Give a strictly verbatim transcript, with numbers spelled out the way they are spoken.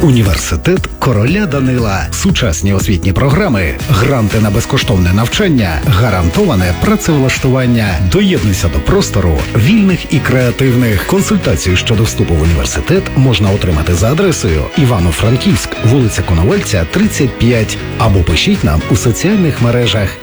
Університет короля Данила. Сучасні освітні програми, гранти на безкоштовне навчання, гарантоване працевлаштування. Доєднуйся до простору вільних і креативних. Консультацію щодо вступу в університет можна отримати за адресою Івано-Франківськ, вулиця Коновальця, тридцять п'ять. Або пишіть нам у соціальних мережах.